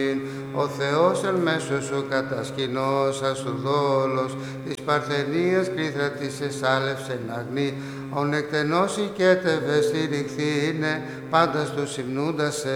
Ο Θεός εν μέσω σου κατασκηνώσας σου δόλος, της Παρθενίας κρίθρα της εσάλευσεν αγνή, ον εκτενώσει και τεβε στηριχθήνε, πάντα στους υμνούντας